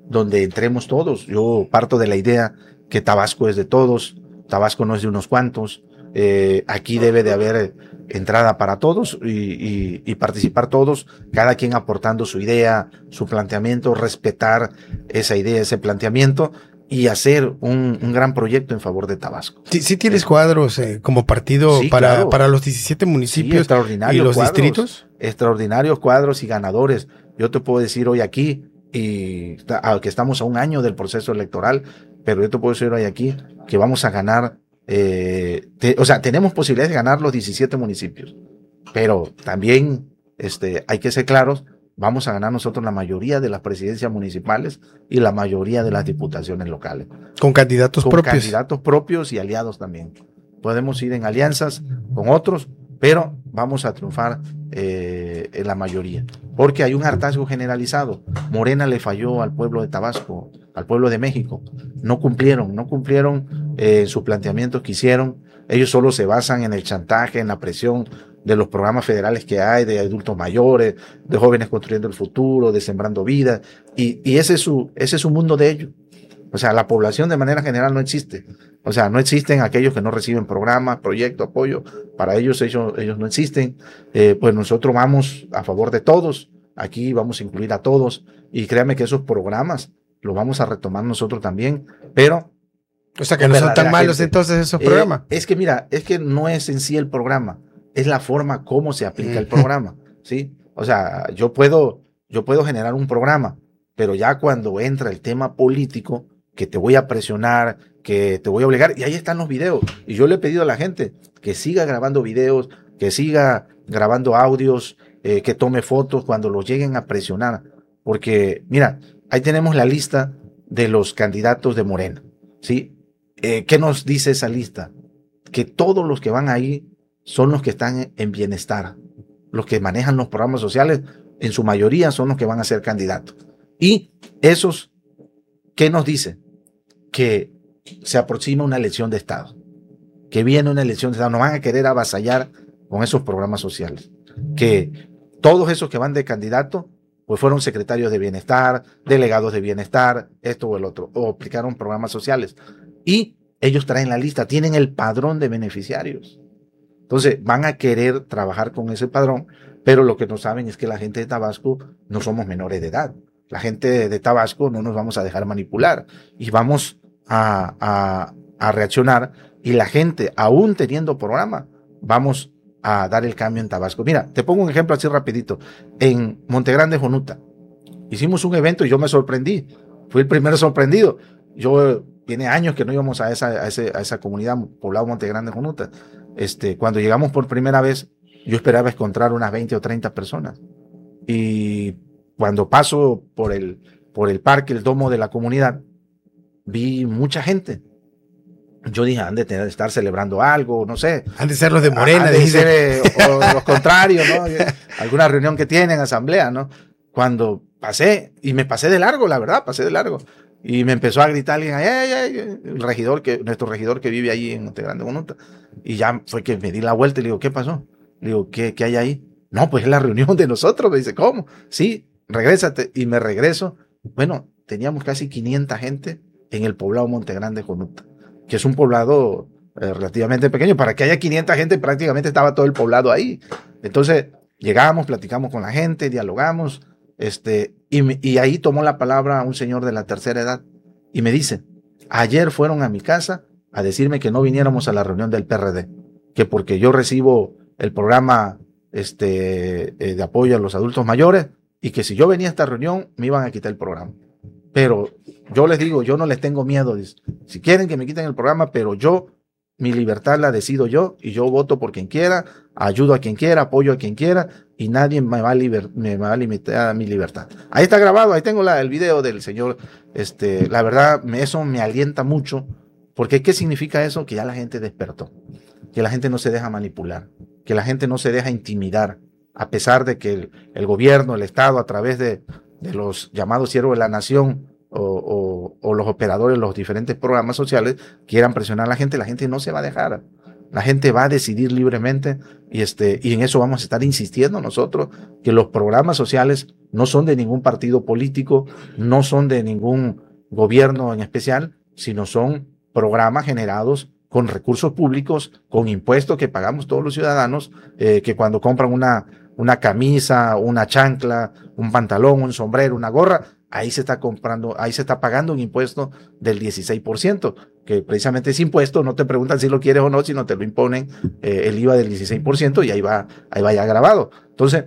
donde entremos todos. Yo parto de la idea que Tabasco es de todos, Tabasco no es de unos cuantos, aquí debe de haber entrada para todos y participar todos, cada quien aportando su idea, su planteamiento, respetar esa idea, ese planteamiento y hacer un gran proyecto en favor de Tabasco. Sí tienes cuadros como partido sí, para, claro, para los 17 municipios y los cuadros, distritos. Extraordinarios cuadros y ganadores. Yo te puedo decir hoy aquí, y aunque estamos a un año del proceso electoral, pero yo te puedo decir hoy aquí que vamos a ganar, tenemos posibilidades de ganar los 17 municipios, pero también hay que ser claros, vamos a ganar nosotros la mayoría de las presidencias municipales y la mayoría de las diputaciones locales. Con candidatos propios. Con candidatos propios y aliados también. Podemos ir en alianzas con otros, pero vamos a triunfar en la mayoría. Porque hay un hartazgo generalizado. Morena le falló al pueblo de Tabasco, al pueblo de México. No cumplieron sus planteamientos que hicieron. Ellos solo se basan en el chantaje, en la presión de los programas federales que hay, de adultos mayores, de jóvenes construyendo el futuro, de sembrando vida. Y ese es su mundo de ellos. O sea, la población de manera general no existe. O sea, no existen aquellos que no reciben programas, proyectos, apoyo. Para ellos no existen. Pues nosotros vamos a favor de todos. Aquí vamos a incluir a todos. Y créanme que esos programas los vamos a retomar nosotros también. Pero... O sea, que no son tan malos entonces esos programas. Es que no es en sí el programa. Es la forma como se aplica el programa. ¿Sí? O sea, yo puedo generar un programa, pero ya cuando entra el tema político, que te voy a presionar, que te voy a obligar, y ahí están los videos. Y yo le he pedido a la gente que siga grabando videos, que siga grabando audios, que tome fotos cuando los lleguen a presionar. Porque, mira, ahí tenemos la lista de los candidatos de Morena, ¿sí? ¿Qué nos dice esa lista? Que todos los que van ahí son los que están en bienestar. Los que manejan los programas sociales, en su mayoría son los que van a ser candidatos. Y esos, ¿qué nos dice? Que se aproxima una elección de Estado, que viene una elección de Estado, nos van a querer avasallar con esos programas sociales, que todos esos que van de candidato, pues fueron secretarios de bienestar, delegados de bienestar, esto o el otro, o aplicaron programas sociales, y ellos traen la lista, tienen el padrón de beneficiarios, entonces van a querer trabajar con ese padrón, pero lo que no saben es que la gente de Tabasco no somos menores de edad. La gente de Tabasco no nos vamos a dejar manipular y vamos a reaccionar, y la gente, aún teniendo programa, vamos a dar el cambio en Tabasco. Mira, te pongo un ejemplo así rapidito. En Montegrande, Jonuta, hicimos un evento y yo me sorprendí. Fui el primero sorprendido. Tiene años que no íbamos a esa comunidad, poblado Montegrande, Jonuta. Cuando llegamos por primera vez, yo esperaba encontrar unas 20 o 30 personas. Y cuando paso por el parque, el domo de la comunidad, vi mucha gente. Yo dije, han de estar celebrando algo, no sé. Han de ser los de Morena. Han de ser, o los contrarios, ¿no? Alguna reunión que tienen, asamblea, ¿no? Cuando pasé, y me pasé de largo, la verdad, pasé de largo. Y me empezó a gritar alguien, nuestro regidor que vive ahí en Montegrande, Jonuta. Y ya fue que me di la vuelta y le digo, ¿qué pasó? Le digo, ¿qué hay ahí? No, pues es la reunión de nosotros. Me dice, ¿cómo? Sí, regrésate. Y me regreso. Bueno, teníamos casi 500 gente en el poblado Montegrande, Jonuta, que es un poblado relativamente pequeño. Para que haya 500 gente, prácticamente estaba todo el poblado ahí. Entonces, llegamos, platicamos con la gente, dialogamos, y ahí tomó la palabra un señor de la tercera edad y me dice, ayer fueron a mi casa a decirme que no viniéramos a la reunión del PRD, que porque yo recibo el programa de apoyo a los adultos mayores, y que si yo venía a esta reunión me iban a quitar el programa. Pero yo les digo, yo no les tengo miedo. Si quieren que me quiten el programa, pero mi libertad la decido yo, y yo voto por quien quiera, ayudo a quien quiera, apoyo a quien quiera, y nadie me va a limitar mi libertad. Ahí está grabado, ahí tengo el video del señor. La verdad, eso me alienta mucho, porque ¿qué significa eso? Que ya la gente despertó, que la gente no se deja manipular, que la gente no se deja intimidar, a pesar de que el gobierno, el Estado, a través de los llamados siervos de la nación o los operadores, los diferentes programas sociales, quieran presionar a la gente no se va a dejar. La gente va a decidir libremente y en eso vamos a estar insistiendo nosotros, que los programas sociales no son de ningún partido político, no son de ningún gobierno en especial, sino son programas generados con recursos públicos, con impuestos que pagamos todos los ciudadanos, que cuando compran una camisa, una chancla, un pantalón, un sombrero, una gorra, ahí se está comprando, ahí se está pagando un impuesto del 16%, que precisamente ese impuesto no te preguntan si lo quieres o no, sino te lo imponen el IVA del 16% y ahí va ya grabado. Entonces,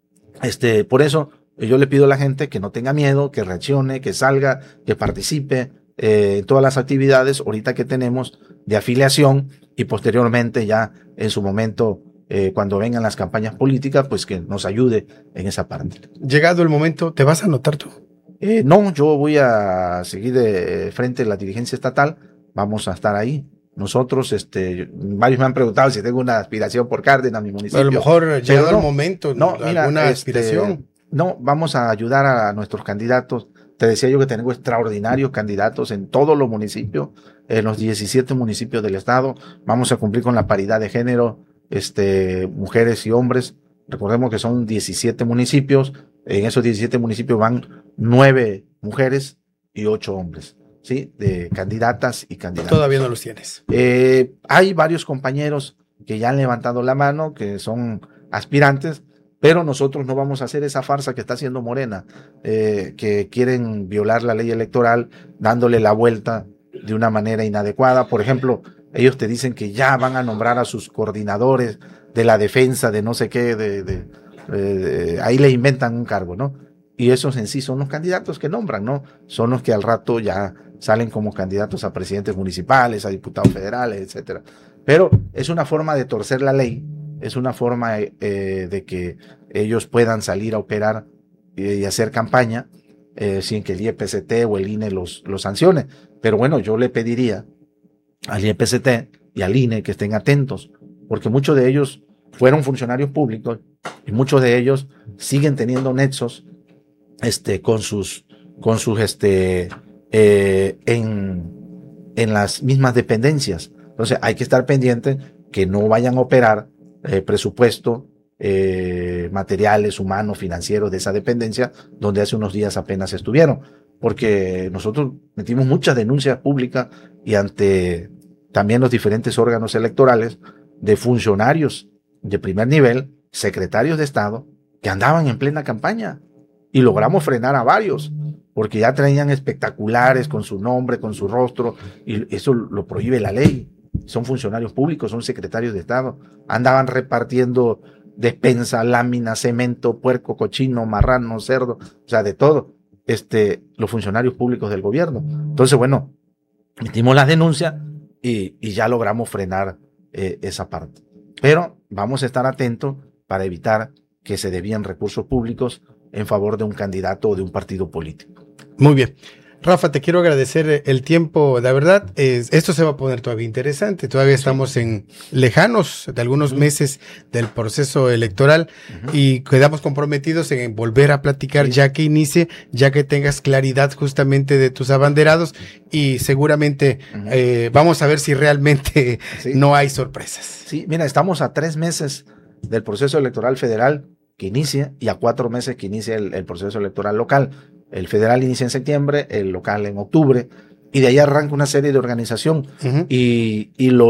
por eso yo le pido a la gente que no tenga miedo, que reaccione, que salga, que participe en todas las actividades ahorita que tenemos de afiliación y posteriormente ya en su momento cuando vengan las campañas políticas, pues que nos ayude en esa parte. Llegado el momento, ¿te vas a anotar tú? No, yo voy a seguir de frente a la dirigencia estatal, vamos a estar ahí. Nosotros, varios me han preguntado si tengo una aspiración por Cárdenas, mi municipio. A lo mejor llegado el momento, ¿alguna aspiración? No, vamos a ayudar a nuestros candidatos. Te decía yo que tengo extraordinarios candidatos en todos los municipios, en los 17 municipios del estado. Vamos a cumplir con la paridad de género, mujeres y hombres. Recordemos que son 17 municipios. En esos 17 municipios van 9 mujeres y 8 hombres, ¿sí? De candidatas y candidatos. Todavía no los tienes. Hay varios compañeros que ya han levantado la mano, que son aspirantes, pero nosotros no vamos a hacer esa farsa que está haciendo Morena, que quieren violar la ley electoral dándole la vuelta de una manera inadecuada. Por ejemplo, ellos te dicen que ya van a nombrar a sus coordinadores de la defensa de no sé qué, ahí le inventan un cargo, ¿no? Y esos en sí son los candidatos que nombran, ¿no? Son los que al rato ya salen como candidatos a presidentes municipales, a diputados federales, etcétera. Pero es una forma de torcer la ley, es una forma de que ellos puedan salir a operar y hacer campaña sin que el IEPCT o el INE los sancione. Pero bueno, yo le pediría al IEPCT y al INE que estén atentos, porque muchos de ellos fueron funcionarios públicos y muchos de ellos siguen teniendo nexos con sus en las mismas dependencias. Entonces hay que estar pendiente que no vayan a operar presupuesto, materiales, humanos, financieros de esa dependencia, donde hace unos días apenas estuvieron, porque nosotros metimos muchas denuncias públicas y ante también los diferentes órganos electorales de funcionarios de primer nivel, secretarios de Estado, que andaban en plena campaña y logramos frenar a varios, porque ya traían espectaculares con su nombre, con su rostro, y eso lo prohíbe la ley. Son funcionarios públicos, son secretarios de Estado, andaban repartiendo despensa, lámina, cemento, puerco, cochino, marrano, cerdo, o sea, de todo, los funcionarios públicos del gobierno. Entonces, bueno, metimos las denuncias y ya logramos frenar esa parte. Pero vamos a estar atentos para evitar que se desvíen recursos públicos en favor de un candidato o de un partido político. Muy bien. Rafa, te quiero agradecer el tiempo, la verdad, esto se va a poner todavía interesante, todavía estamos lejanos de algunos meses del proceso electoral y quedamos comprometidos en volver a platicar ya que inicie, ya que tengas claridad justamente de tus abanderados y seguramente vamos a ver si realmente no hay sorpresas. Sí, mira, estamos a 3 meses del proceso electoral federal que inicia y a 4 meses que inicia el proceso electoral local. El federal inicia en septiembre, el local en octubre, y de ahí arranca una serie de organización. Y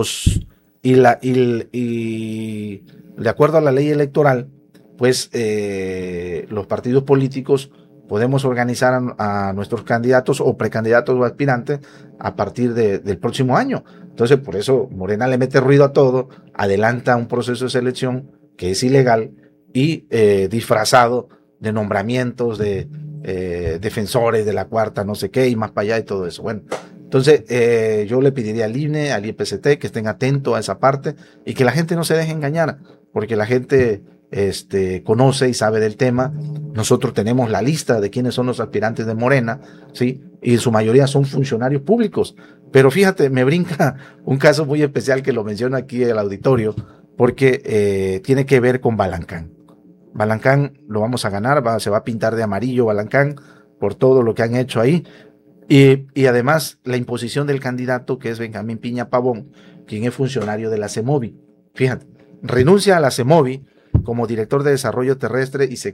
de acuerdo a la ley electoral, pues los partidos políticos podemos organizar a nuestros candidatos o precandidatos o aspirantes a partir del próximo año. Entonces, por eso Morena le mete ruido a todo, adelanta un proceso de selección que es ilegal y disfrazado de nombramientos de defensores de la cuarta no sé qué y más para allá y todo eso. Bueno, entonces yo le pediría al INE, al IEPCT que estén atentos a esa parte y que la gente no se deje engañar, porque la gente conoce y sabe del tema. Nosotros tenemos la lista de quiénes son los aspirantes de Morena, ¿sí? Y en su mayoría son funcionarios públicos. Pero fíjate, me brinca un caso muy especial que lo menciona aquí el auditorio, porque tiene que ver con Balancán. Balancán lo vamos a ganar, se va a pintar de amarillo Balancán por todo lo que han hecho ahí. Y además la imposición del candidato, que es Benjamín Piña Pavón, quien es funcionario de la CEMOVI. Fíjate, renuncia a la CEMOVI como director de desarrollo terrestre y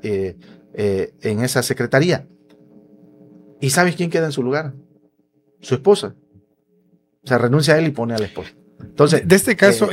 en esa secretaría. ¿Y sabes quién queda en su lugar? Su esposa. O sea, renuncia a él y pone a la esposa. Entonces, de este caso,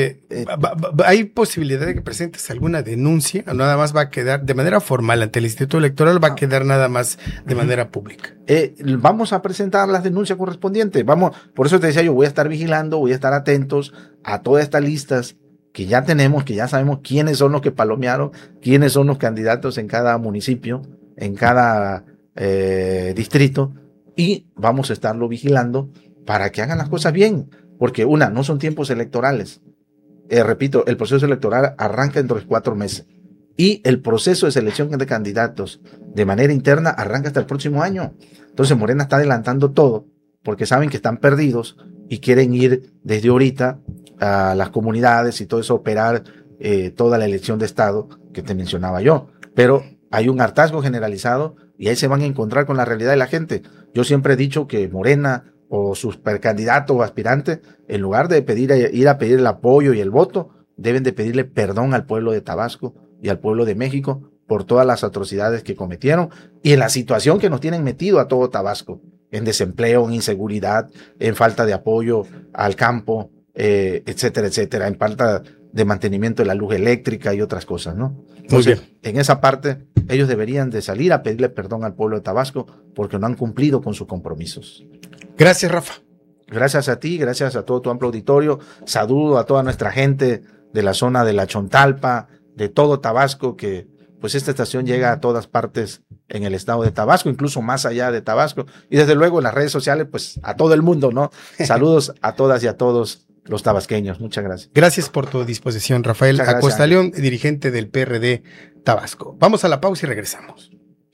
¿hay posibilidad de que presentes alguna denuncia o nada más va a quedar de manera formal ante el Instituto Electoral, va a quedar nada más de manera pública? Vamos a presentar las denuncias correspondientes. Por eso te decía yo, voy a estar vigilando, voy a estar atentos a todas estas listas que ya tenemos, que ya sabemos quiénes son los que palomearon, quiénes son los candidatos en cada municipio, en cada distrito, y vamos a estarlo vigilando para que hagan las cosas bien. Porque no son tiempos electorales. Repito, el proceso electoral arranca dentro de 4 meses. Y el proceso de selección de candidatos de manera interna arranca hasta el próximo año. Entonces Morena está adelantando todo porque saben que están perdidos y quieren ir desde ahorita a las comunidades y todo eso, operar toda la elección de Estado que te mencionaba yo. Pero hay un hartazgo generalizado y ahí se van a encontrar con la realidad de la gente. Yo siempre he dicho que Morena o sus precandidatos o aspirantes, en lugar de ir a pedir el apoyo y el voto, deben de pedirle perdón al pueblo de Tabasco y al pueblo de México por todas las atrocidades que cometieron y en la situación que nos tienen metido a todo Tabasco, en desempleo, en inseguridad, en falta de apoyo al campo, etcétera, etcétera, en falta de mantenimiento de la luz eléctrica y otras cosas, ¿no? Entonces, en esa parte, ellos deberían de salir a pedirle perdón al pueblo de Tabasco porque no han cumplido con sus compromisos. Gracias, Rafa. Gracias a ti, gracias a todo tu amplio auditorio. Saludo a toda nuestra gente de la zona de la Chontalpa, de todo Tabasco, que pues esta estación llega a todas partes en el estado de Tabasco, incluso más allá de Tabasco. Y desde luego en las redes sociales, pues a todo el mundo, ¿no? Saludos a todas y a todos los tabasqueños. Muchas gracias. Gracias por tu disposición, Rafael Acosta León, dirigente del PRD Tabasco. Vamos a la pausa y regresamos.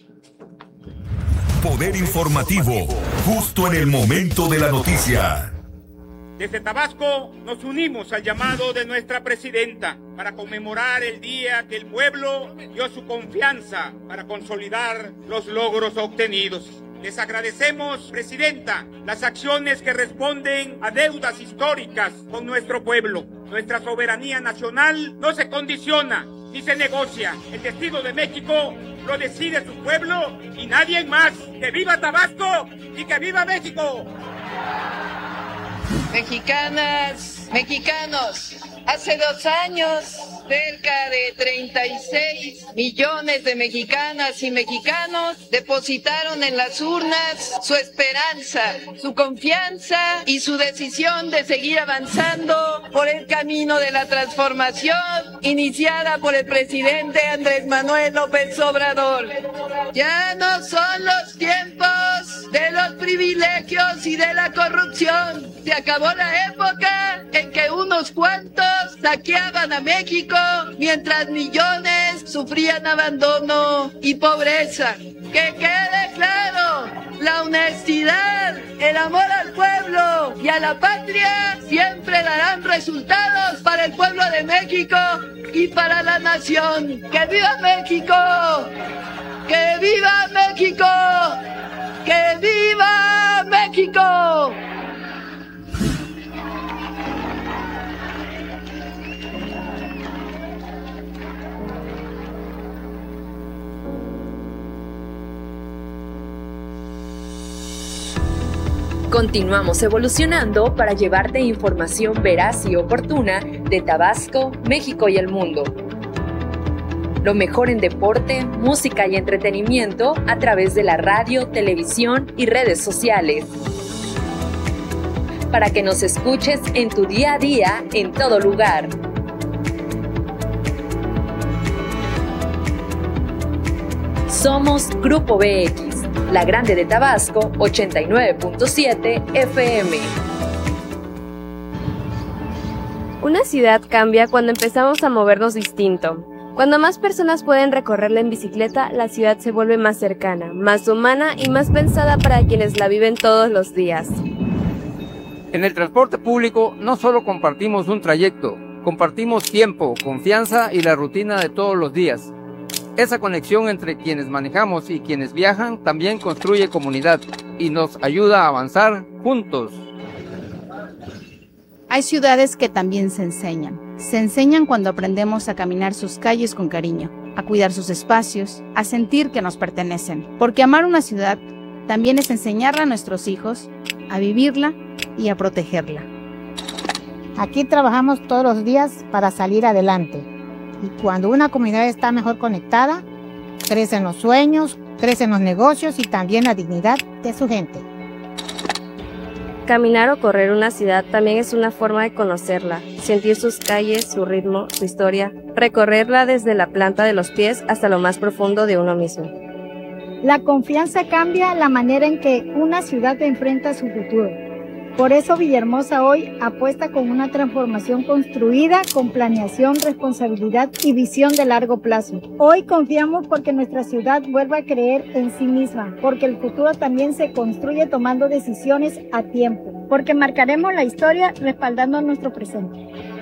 Poder informativo, justo en el momento de la noticia. Desde Tabasco nos unimos al llamado de nuestra presidenta para conmemorar el día que el pueblo dio su confianza para consolidar los logros obtenidos. Les agradecemos, presidenta, las acciones que responden a deudas históricas con nuestro pueblo. Nuestra soberanía nacional no se condiciona ni se negocia. El destino de México lo decide su pueblo y nadie más. ¡Que viva Tabasco y que viva México! Mexicanas, mexicanos, hace 2 años, cerca de 36 millones de mexicanas y mexicanos depositaron en las urnas su esperanza, su confianza y su decisión de seguir avanzando por el camino de la transformación iniciada por el presidente Andrés Manuel López Obrador. Ya no son los tiempos de los privilegios y de la corrupción. Se acabó la época en que unos cuantos saqueaban a México mientras millones sufrían abandono y pobreza. Que quede claro, la honestidad, el amor al pueblo y a la patria siempre darán resultados para el pueblo de México y para la nación. ¡Que viva México! ¡Que viva México! ¡Que viva México! Continuamos evolucionando para llevarte información veraz y oportuna de Tabasco, México y el mundo. Lo mejor en deporte, música y entretenimiento a través de la radio, televisión y redes sociales. Para que nos escuches en tu día a día, en todo lugar. Somos Grupo BX, La Grande de Tabasco, 89.7 FM. Una ciudad cambia cuando empezamos a movernos distinto. Cuando más personas pueden recorrerla en bicicleta, la ciudad se vuelve más cercana, más humana y más pensada para quienes la viven todos los días. En el transporte público no solo compartimos un trayecto, compartimos tiempo, confianza y la rutina de todos los días. Esa conexión entre quienes manejamos y quienes viajan también construye comunidad y nos ayuda a avanzar juntos. Hay ciudades que también se enseñan. Se enseñan cuando aprendemos a caminar sus calles con cariño, a cuidar sus espacios, a sentir que nos pertenecen. Porque amar una ciudad también es enseñarla a nuestros hijos, a vivirla y a protegerla. Aquí trabajamos todos los días para salir adelante. Y cuando una comunidad está mejor conectada, crecen los sueños, crecen los negocios y también la dignidad de su gente. Caminar o correr una ciudad también es una forma de conocerla, sentir sus calles, su ritmo, su historia, recorrerla desde la planta de los pies hasta lo más profundo de uno mismo. La confianza cambia la manera en que una ciudad enfrenta su futuro. Por eso Villahermosa hoy apuesta con una transformación construida con planeación, responsabilidad y visión de largo plazo. Hoy confiamos porque nuestra ciudad vuelva a creer en sí misma, porque el futuro también se construye tomando decisiones a tiempo, porque marcaremos la historia respaldando nuestro presente.